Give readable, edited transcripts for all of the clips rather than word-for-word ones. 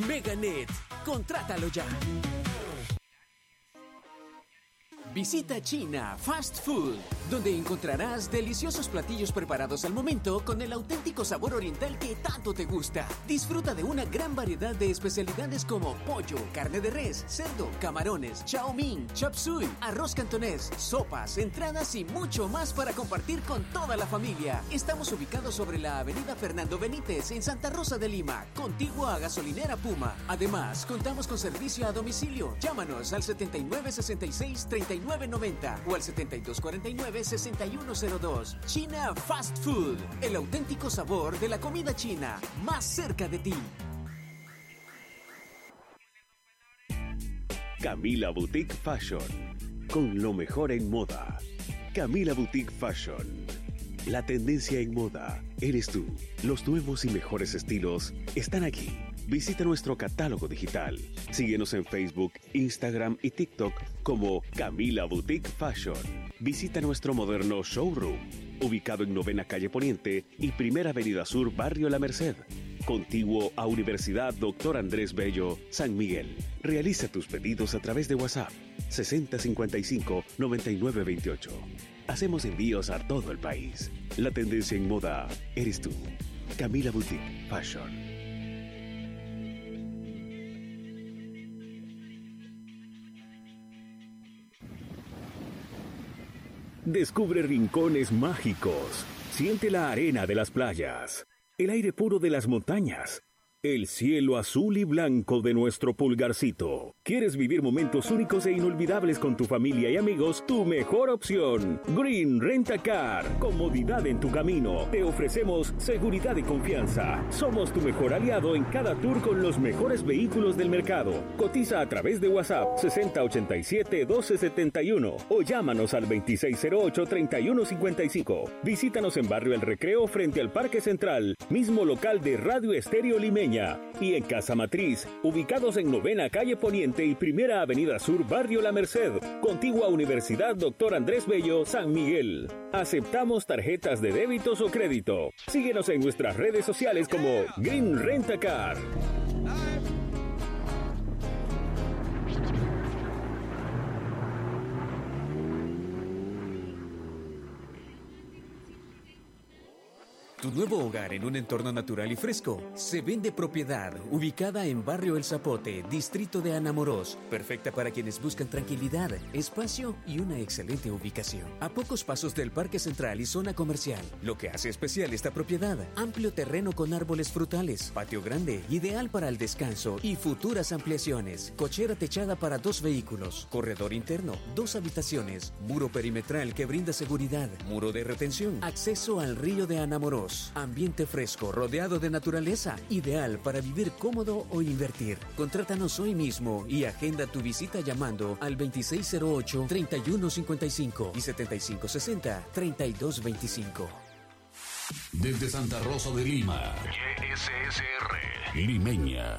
Meganet, contrátalo ya. Visita China Fast Food, donde encontrarás deliciosos platillos preparados al momento con el auténtico sabor oriental que tanto te gusta. Disfruta de una gran variedad de especialidades como pollo, carne de res, cerdo, camarones, chow mein, chop suey, arroz cantonés, sopas, entradas y mucho más para compartir con toda la familia. Estamos ubicados sobre la avenida Fernando Benítez en Santa Rosa de Lima, contiguo a Gasolinera Puma. Además, contamos con servicio a domicilio. Llámanos al 7966-3990 o al 7249-6102. China Fast Food, el auténtico sabor de la comida china, más cerca de ti. Camila Boutique Fashion, con lo mejor en moda. Camila Boutique Fashion, la tendencia en moda eres tú. Los nuevos y mejores estilos están aquí. Visita nuestro catálogo digital. Síguenos en Facebook, Instagram y TikTok como Camila Boutique Fashion. Visita nuestro moderno showroom, ubicado en 9ª Calle Poniente y 1ª Avenida Sur, Barrio La Merced, contiguo a Universidad Dr. Andrés Bello, San Miguel. Realiza tus pedidos a través de WhatsApp 6055-9928. Hacemos envíos a todo el país. La tendencia en moda eres tú. Camila Boutique Fashion. Descubre rincones mágicos. Siente la arena de las playas, el aire puro de las montañas, el cielo azul y blanco de nuestro Pulgarcito. ¿Quieres vivir momentos únicos e inolvidables con tu familia y amigos? Tu mejor opción, Green Rent a Car. Comodidad en tu camino. Te ofrecemos seguridad y confianza. Somos tu mejor aliado en cada tour con los mejores vehículos del mercado. Cotiza a través de WhatsApp 6087-1271 o llámanos al 2608-3155. Visítanos en Barrio El Recreo frente al Parque Central, mismo local de Radio Estéreo Limeña, y en Casa Matriz, ubicados en 9ª Calle Poniente y 1ª Avenida Sur, Barrio La Merced, contigua a Universidad Dr. Andrés Bello, San Miguel. Aceptamos tarjetas de débitos o crédito. Síguenos en nuestras redes sociales como Green Rent a Car. Tu nuevo hogar en un entorno natural y fresco. Se vende propiedad, ubicada en Barrio El Zapote, distrito de Anamorós. Perfecta para quienes buscan tranquilidad, espacio y una excelente ubicación. A pocos pasos del Parque Central y zona comercial. Lo que hace especial esta propiedad: amplio terreno con árboles frutales, patio grande, ideal para el descanso y futuras ampliaciones. Cochera techada para 2 vehículos, corredor interno, 2 habitaciones, muro perimetral que brinda seguridad, muro de retención, acceso al río de Anamorós. Ambiente fresco, rodeado de naturaleza, ideal para vivir cómodo o invertir. Contrátanos hoy mismo y agenda tu visita llamando al 2608-3155 y 7560-3225. Desde Santa Rosa de Lima, YSSR Limeña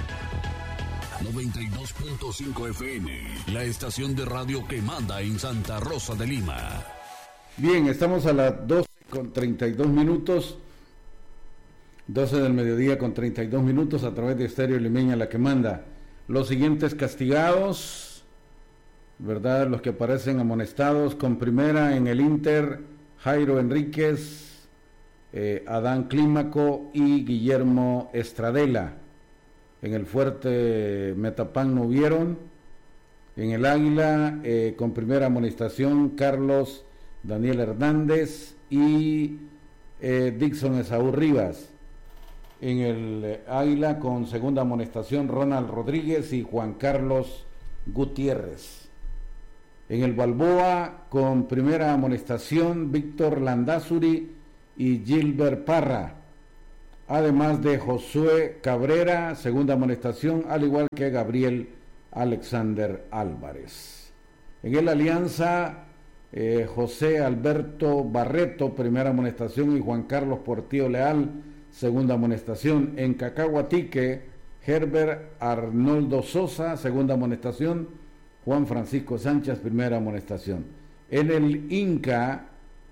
92.5 FM, la estación de radio que manda en Santa Rosa de Lima. Bien, estamos a las 12:32, 12 del mediodía con 32 minutos a través de Estéreo Limeña, la que manda. Los siguientes castigados, ¿verdad? Los que aparecen amonestados con primera en el Inter: Jairo Enríquez, Adán Clímaco y Guillermo Estradela. En el Fuerte Metapán no hubieron. En el Águila, con primera amonestación, Carlos Daniel Hernández y Dixon Esaú Rivas. En el Águila, con segunda amonestación, Ronald Rodríguez y Juan Carlos Gutiérrez. En el Balboa, con primera amonestación, Víctor Landazuri y Gilbert Parra, además de Josué Cabrera, segunda amonestación, al igual que Gabriel Alexander Álvarez. En el Alianza, José Alberto Barreto, primera amonestación, y Juan Carlos Portillo Leal, segunda amonestación. En Cacahuatique, Herbert Arnoldo Sosa, segunda amonestación, Juan Francisco Sánchez, primera amonestación. En el Inca,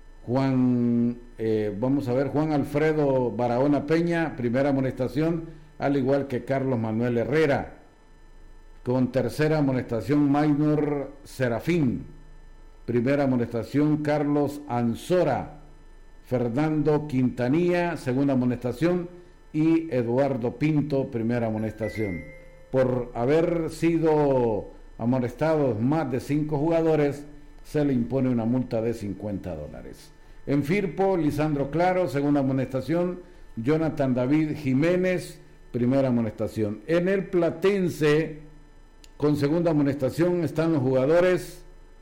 Juan Alfredo Barahona Peña, primera amonestación, al igual que Carlos Manuel Herrera. Con tercera amonestación, Maynor Serafín. Primera amonestación, Carlos Anzora. Fernando Quintanilla, segunda amonestación, y Eduardo Pinto, primera amonestación. Por haber sido amonestados más de 5 jugadores, se le impone una multa de $50. En Firpo, Lisandro Claro, segunda amonestación, Jonathan David Jiménez, primera amonestación. En el Platense, con segunda amonestación, están los jugadores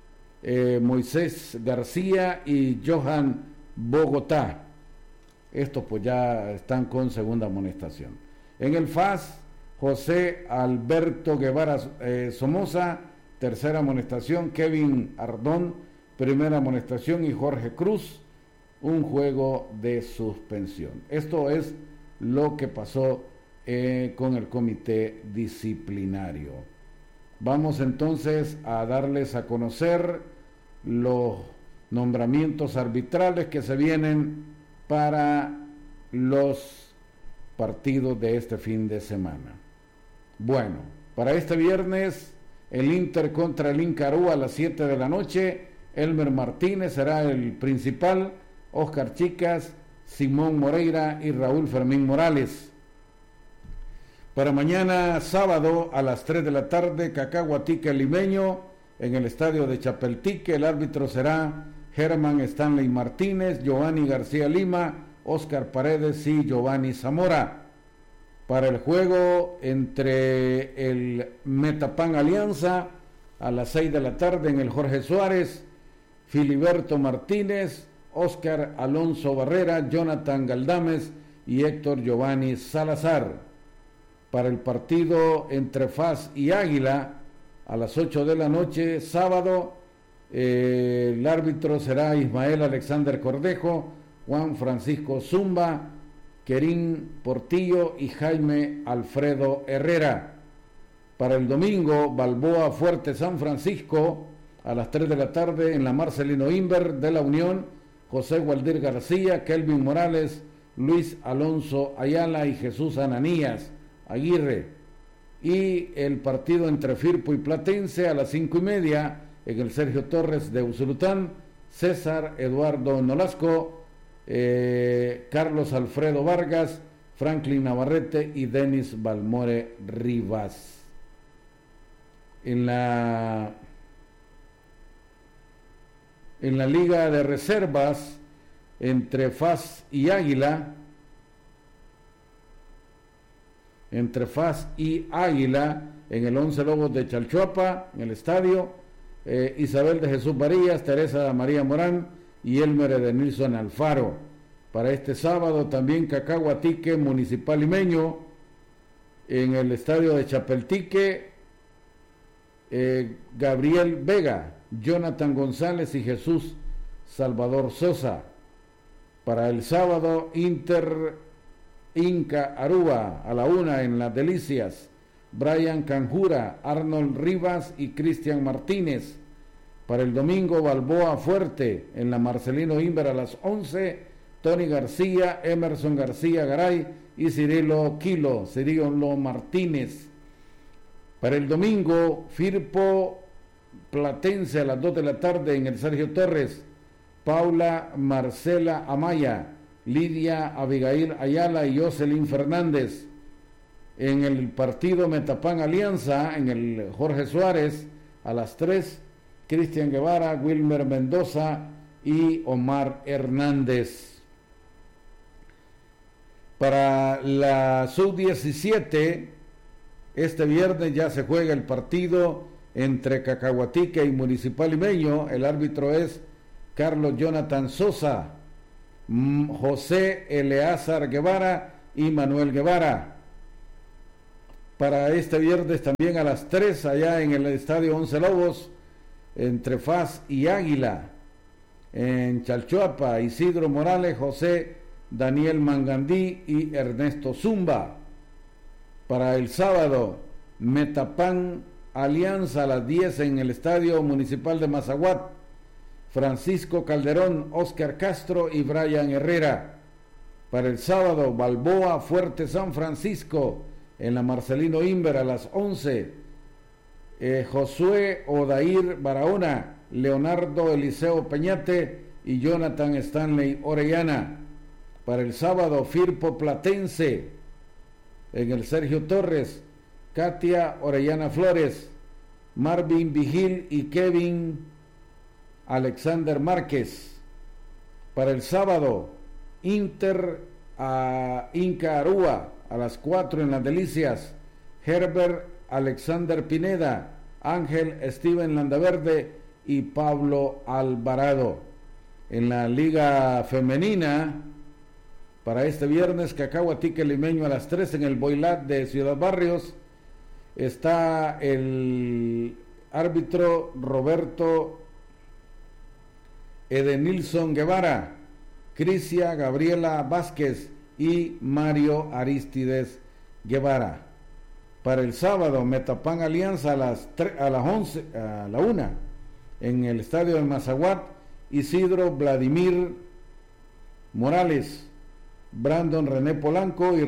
Moisés García y Johan Bogotá. Estos pues ya están con segunda amonestación. En el FAS, José Alberto Guevara Somoza, tercera amonestación, Kevin Ardón, primera amonestación, y Jorge Cruz, un juego de suspensión. Esto es lo que pasó con el comité disciplinario. Vamos entonces a darles a conocer los nombramientos arbitrales que se vienen para los partidos de este fin de semana. Bueno, para este viernes, el Inter contra el Incarú a las 7 de la noche. Elmer Martínez será el principal, Oscar Chicas, Simón Moreira y Raúl Fermín Morales. Para mañana sábado a las 3 de la tarde, Cacahuatique Limeño en el estadio de Chapeltique. El árbitro será Germán Stanley Martínez, Giovanni García Lima, Oscar Paredes y Giovanni Zamora. Para el juego entre el Metapan Alianza a las 6 de la tarde en el Jorge Suárez, Filiberto Martínez, Oscar Alonso Barrera, Jonathan Galdames y Héctor Giovanni Salazar. Para el partido entre FAS y Águila a las 8 de la noche, sábado, el árbitro será Ismael Alexander Cordejo, Juan Francisco Zumba, Querín Portillo y Jaime Alfredo Herrera. Para el domingo, Balboa Fuerte San Francisco a las 3 de la tarde en la Marcelino Inver de la Unión, José Waldir García, Kelvin Morales, Luis Alonso Ayala y Jesús Ananías Aguirre. Y el partido entre Firpo y Platense a las 5:30 en el Sergio Torres de Usulután, César Eduardo Nolasco, Carlos Alfredo Vargas, Franklin Navarrete y Denis Balmore Rivas. En la Liga de Reservas entre FAS y Águila, en el 11 Lobos de Chalchuapa, en el estadio, Isabel de Jesús Varillas, Teresa María Morán y Elmer Edenilson Alfaro. Para este sábado también Cacahuatique Municipal Limeño, en el estadio de Chapeltique, Gabriel Vega, Jonathan González y Jesús Salvador Sosa. Para el sábado, Inca Aruba a la 1 en Las Delicias, Brian Canjura, Arnold Rivas y Cristian Martínez. Para el domingo, Balboa Fuerte en la Marcelino Inver a las 11, Tony García, Emerson García Garay y Cirilo Martínez. Para el domingo, Firpo Platense a las 2 de la tarde en el Sergio Torres, Paula Marcela Amaya, Lidia Abigail Ayala y Jocelyn Fernández. En el partido Metapan Alianza en el Jorge Suárez a las 3, Cristian Guevara, Wilmer Mendoza y Omar Hernández. Para la Sub-17, este viernes ya se juega el partido entre Cacahuatique y Municipal Limeño. El árbitro es Carlos Jonathan Sosa, José Eleazar Guevara y Manuel Guevara. Para este viernes también a las 3 allá en el estadio 11 Lobos entre FAS y Águila. En Chalchuapa, Isidro Morales, José Daniel Mangandí y Ernesto Zumba. Para el sábado, Metapan Alianza a las 10 en el estadio municipal de Mazaguat, Francisco Calderón, Oscar Castro y Brian Herrera. Para el sábado, Balboa Fuerte San Francisco en la Marcelino Inver a las 11. Josué Odair Barahona, Leonardo Eliseo Peñate y Jonathan Stanley Orellana. Para el sábado, Firpo Platense en el Sergio Torres, Katia Orellana Flores, Marvin Vigil y Kevin Alexander Márquez. Para el sábado, Inter a Inca Arúa a las 4 en Las Delicias, Herbert Alexander Pineda, Ángel Steven Landaverde y Pablo Alvarado. En la Liga Femenina, para este viernes, Cacahuatique Limeño a las 3 en el Boilat de Ciudad Barrios, está el árbitro Roberto Edenilson Guevara, Crisia Gabriela Vázquez y Mario Aristides Guevara. Para el sábado, Metapan Alianza a las 1 en el estadio del Mazaguat, Isidro Vladimir Morales, Brandon René Polanco y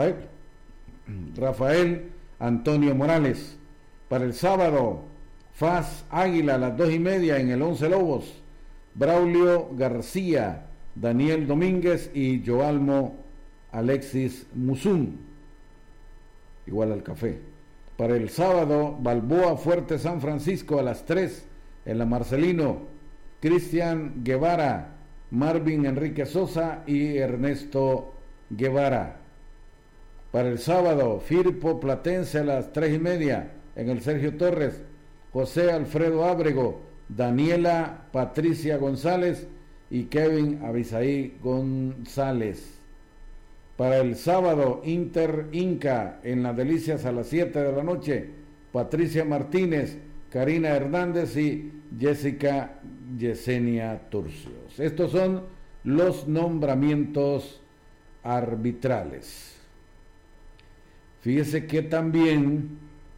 Rafael Antonio Morales. Para el sábado, FAS Águila a las 2:30 en el 11 Lobos, Braulio García, Daniel Domínguez y Joalmo Alexis Musum, igual al café. Para el sábado, Balboa Fuerte San Francisco a las 3 en la Marcelino, Cristian Guevara, Marvin Enrique Sosa y Ernesto Guevara. Para el sábado, Firpo Platense a las 3:30 en el Sergio Torres, José Alfredo Ábrego, Daniela Patricia González y Kevin Abisaí González. Para el sábado, Inter Inca en Las Delicias a las 7 de la noche, Patricia Martínez, Karina Hernández y Jessica Yesenia Turcios. Estos son los nombramientos arbitrales. Fíjese que también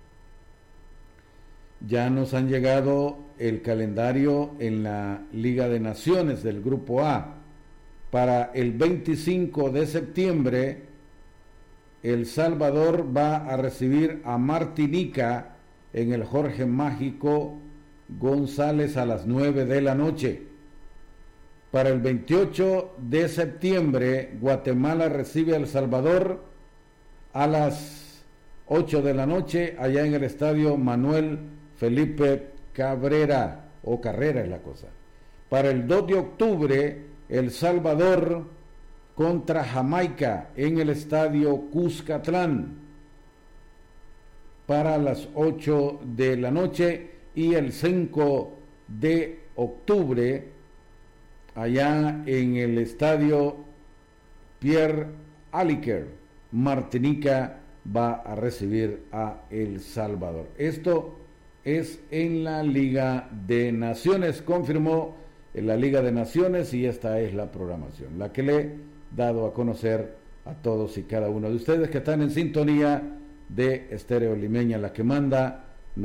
ya nos han llegado el calendario en la Liga de Naciones del Grupo A. Para el 25 de septiembre, El Salvador va a recibir a Martinica en el Jorge Mágico González a las 9 de la noche. Para el 28 de septiembre, Guatemala recibe a El Salvador a las 8 de la noche, allá en el estadio Manuel Felipe Cabrera, o Carrera es la cosa. Para el 2 de octubre, El Salvador contra Jamaica en el estadio Cuscatlán para las 8 de la noche, y el 5 de octubre allá en el estadio Pierre Aliquer, Martinica va a recibir a El Salvador. Esto es en la Liga de Naciones, confirmó en la Liga de Naciones, y esta es la programación, la que le he dado a conocer a todos y cada uno de ustedes que están en sintonía de Estéreo Limeña, la que manda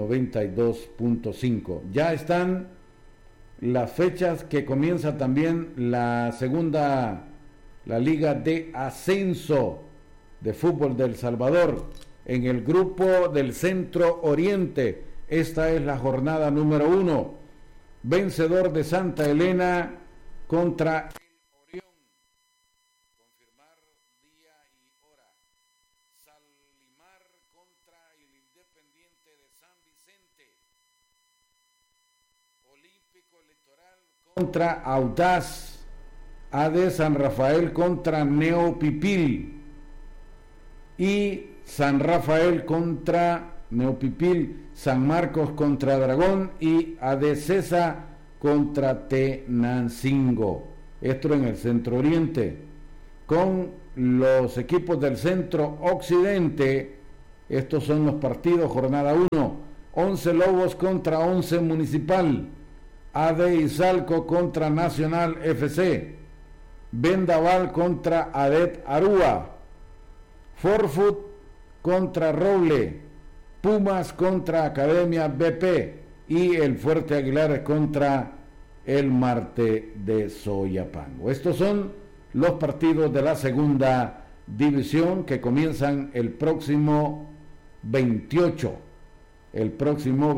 92.5. Ya están las fechas que comienza también la Liga de Ascenso de Fútbol de El Salvador en el grupo del Centro Oriente. Esta es la jornada número 1. Vencedor de Santa Elena contra el Orión. Confirmar día y hora. Salimar contra el Independiente de San Vicente. Olímpico Litoral contra Audaz. AD San Rafael contra Neopipil. Y San Rafael contra Neopipil, San Marcos contra Dragón y AD-CESA contra Tenancingo. Esto en el Centro Oriente. Con los equipos del Centro Occidente, estos son los partidos, jornada 1. 11 Lobos contra 11 Municipal. AD Izalco contra Nacional FC. Vendaval contra ADET Arúa. Forfoot contra Roble. Pumas contra Academia BP y el Fuerte Aguilar contra el Marte de Soyapango. Estos son los partidos de la segunda división que comienzan el próximo 28. El próximo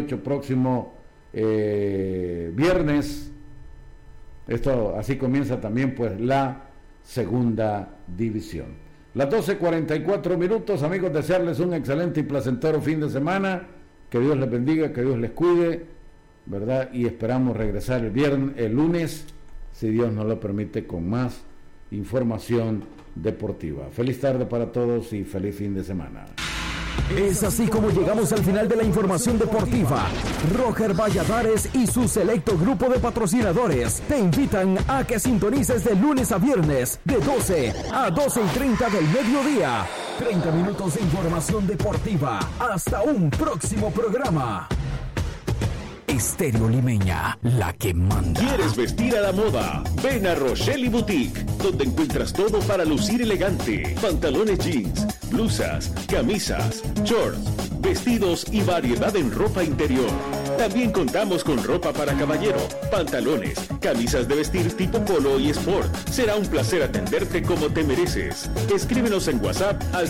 viernes. Esto así comienza también pues la segunda división. Las 12:44 minutos, amigos, desearles un excelente y placentero fin de semana. Que Dios les bendiga, que Dios les cuide, ¿verdad? Y esperamos regresar el lunes, si Dios nos lo permite, con más información deportiva. Feliz tarde para todos y feliz fin de semana. Es así como llegamos al final de la información deportiva. Roger Valladares y su selecto grupo de patrocinadores te invitan a que sintonices de lunes a viernes de 12 a 12:30 del mediodía. 30 minutos de información deportiva. Hasta un próximo programa. Estéreo Limeña, la que manda. ¿Quieres vestir a la moda? Ven a Rochelle Boutique, donde encuentras todo para lucir elegante. Pantalones jeans, blusas, camisas, shorts, vestidos y variedad en ropa interior. También contamos con ropa para caballero, pantalones, camisas de vestir tipo polo y sport. Será un placer atenderte como te mereces. Escríbenos en WhatsApp al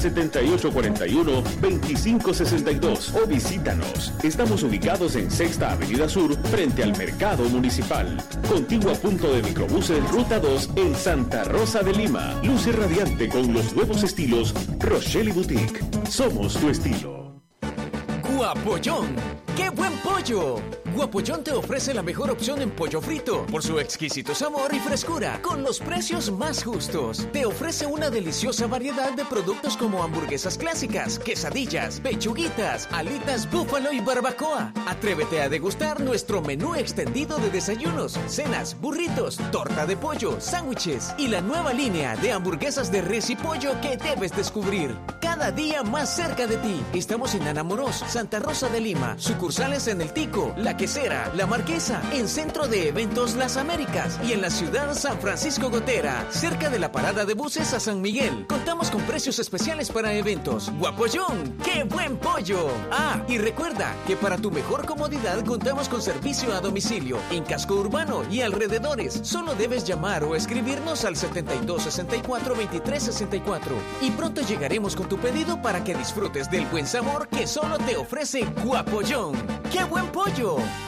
7841-2562 o visítanos. Estamos ubicados en Sexta Avenida Sur, frente al Mercado Municipal. Contigua punto de microbuses Ruta 2 en Santa Rosa de Lima. Luce radiante con los nuevos estilos Rochelle Boutique. Somos tu estilo. Guapollón. ¡Qué buen pollo! Guapollón te ofrece la mejor opción en pollo frito por su exquisito sabor y frescura, con los precios más justos. Te ofrece una deliciosa variedad de productos como hamburguesas clásicas, quesadillas, pechuguitas, alitas búfalo y barbacoa. Atrévete a degustar nuestro menú extendido de desayunos, cenas, burritos, torta de pollo, sándwiches y la nueva línea de hamburguesas de res y pollo que debes descubrir. Cada día más cerca de ti. Estamos en Anamorós, Santa Rosa de Lima. Sucursales en El Tico, La Quesera, La Marquesa, en Centro de Eventos Las Américas y en la ciudad San Francisco Gotera, cerca de la parada de buses a San Miguel. Contamos con precios especiales para eventos. Guapollón, ¡qué buen pollo! Ah, y recuerda que para tu mejor comodidad contamos con servicio a domicilio en Casco Urbano y alrededores. Solo debes llamar o escribirnos al 7264-2364 y pronto llegaremos con tu pedido para que disfrutes del buen sabor que solo te ofrece Guapollón. ¡Qué buen pollo!